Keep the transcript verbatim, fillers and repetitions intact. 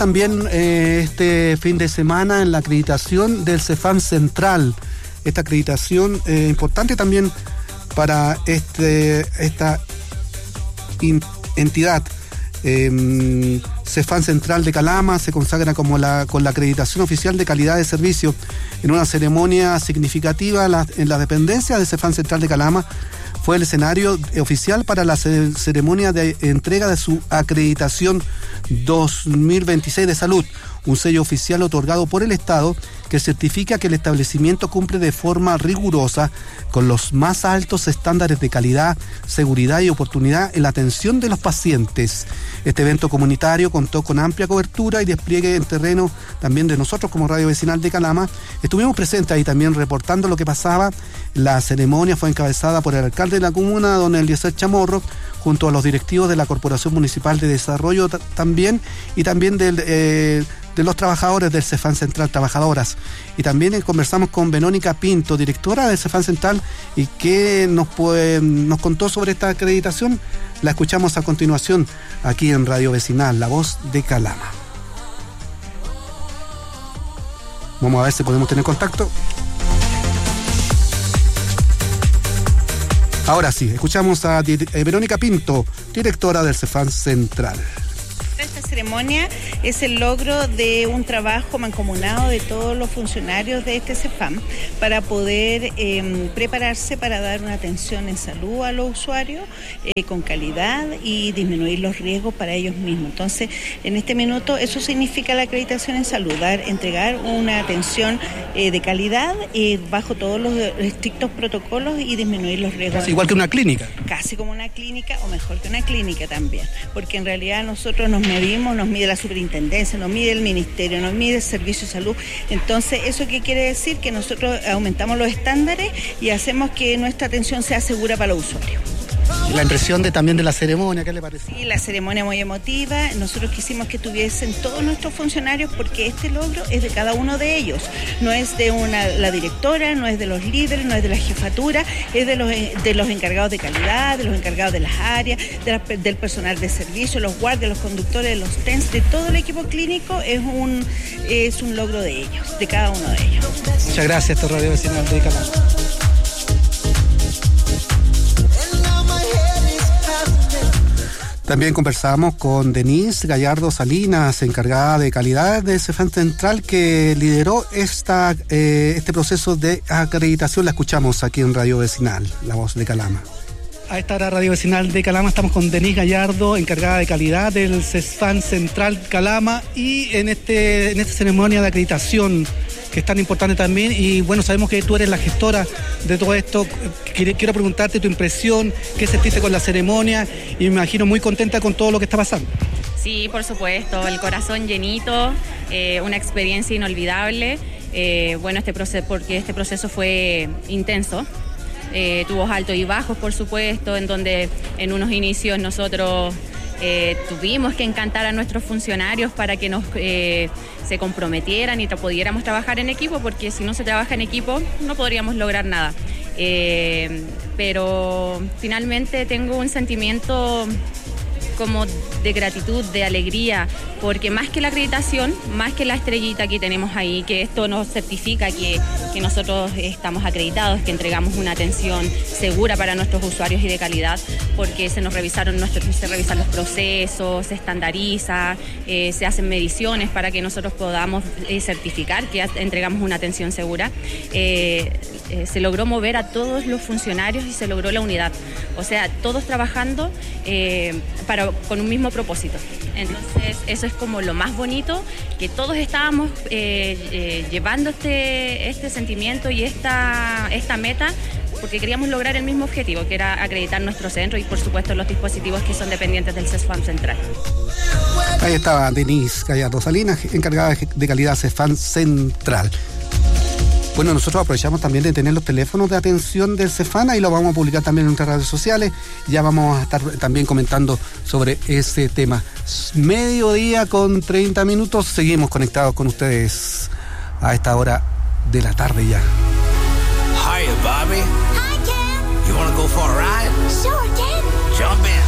también eh, este fin de semana en la acreditación del Cefam Central. Esta acreditación eh, importante también para este esta in, entidad. Eh, Cefam Central de Calama se consagra como la, con la acreditación oficial de calidad de servicio en una ceremonia significativa la, en la dependencia de Cefam Central de Calama. Fue el escenario oficial para la ceremonia de entrega de su acreditación dos mil veintiséis de salud, un sello oficial otorgado por el Estado que certifica que el establecimiento cumple de forma rigurosa con los más altos estándares de calidad, seguridad y oportunidad en la atención de los pacientes. Este evento comunitario contó con amplia cobertura y despliegue en terreno también de nosotros como Radio Vecinal de Calama. Estuvimos presentes ahí también reportando lo que pasaba. La ceremonia fue encabezada por el alcalde de la comuna, don Eliezer Chamorro, junto a los directivos de la Corporación Municipal de Desarrollo t- también, y también del... Eh, de los trabajadores del Cefam Central, trabajadoras. Y también eh, conversamos con Verónica Pinto, directora del Cefam Central, y que nos, puede, nos contó sobre esta acreditación. La escuchamos a continuación aquí en Radio Vecinal, La Voz de Calama. Vamos a ver si podemos tener contacto. Ahora sí, escuchamos a di- eh, Verónica Pinto, directora del Cefam Central. Esta ceremonia es el logro de un trabajo mancomunado de todos los funcionarios de este Cefam para poder eh, prepararse para dar una atención en salud a los usuarios eh, con calidad y disminuir los riesgos para ellos mismos. Entonces, en este minuto, eso significa la acreditación en salud, dar, entregar una atención eh, de calidad eh, bajo todos los estrictos protocolos y disminuir los riesgos. Casi igual que una clínica. Casi como una clínica o mejor que una clínica también, porque en realidad nosotros nos medimos, nos mide la superintendencia, nos mide el ministerio, nos mide el servicio de salud. Entonces, ¿eso qué quiere decir? Que nosotros aumentamos los estándares y hacemos que nuestra atención sea segura para los usuarios. La impresión de también de la ceremonia, ¿qué le parece? Sí, la ceremonia muy emotiva. Nosotros quisimos que tuviesen todos nuestros funcionarios porque este logro es de cada uno de ellos. No es de una la directora, no es de los líderes, no es de la jefatura, es de los de los encargados de calidad, de los encargados de las áreas, de la, del personal de servicio, los guardias, los conductores, los T E N S, de todo el equipo clínico. Es un es un logro de ellos, de cada uno de ellos. Muchas gracias, esta Radio Vecinal de Calama. También conversamos con Denise Gallardo Salinas, encargada de calidad de Cefam Central, que lideró esta, eh, este proceso de acreditación. La escuchamos aquí en Radio Vecinal, La Voz de Calama. A esta hora, Radio Vecinal de Calama, estamos con Denise Gallardo, encargada de calidad del Cefam Central Calama, y en, este, en esta ceremonia de acreditación que es tan importante también. Y bueno, sabemos que tú eres la gestora de todo esto. Quiero preguntarte tu impresión, qué sentiste con la ceremonia, y me imagino muy contenta con todo lo que está pasando. Sí, por supuesto, el corazón llenito, eh, una experiencia inolvidable. Eh, bueno, este proceso, porque este proceso fue intenso. Eh, tuvo altos y bajos, por supuesto, en donde en unos inicios nosotros eh, tuvimos que encantar a nuestros funcionarios para que nos eh, se comprometieran y tra- pudiéramos trabajar en equipo, porque si no se trabaja en equipo no podríamos lograr nada. Eh, pero finalmente tengo un sentimiento como de gratitud, de alegría, porque más que la acreditación, más que la estrellita que tenemos ahí, que esto nos certifica que, que nosotros estamos acreditados, que entregamos una atención segura para nuestros usuarios y de calidad, porque se nos revisaron nuestros, se revisan los procesos, se estandariza, eh, se hacen mediciones para que nosotros podamos eh, certificar que entregamos una atención segura. Eh, eh, se logró mover a todos los funcionarios y se logró la unidad, o sea, todos trabajando eh, para con un mismo propósito. Entonces eso es como lo más bonito, que todos estábamos eh, eh, llevando este, este sentimiento y esta, esta meta, porque queríamos lograr el mismo objetivo, que era acreditar nuestro centro y por supuesto los dispositivos que son dependientes del Cefam Central. Ahí estaba Denise Gallardo Salinas, encargada de calidad Cefam Central. Bueno, nosotros aprovechamos también de tener los teléfonos de atención del Cefam y lo vamos a publicar también en nuestras redes sociales. Ya vamos a estar también comentando sobre ese tema. Mediodía con treinta minutos, seguimos conectados con ustedes a esta hora de la tarde ya. Hiya, Bobby. Hi, Ken. You wanna go for a ride? Sure, Ken. Jump in.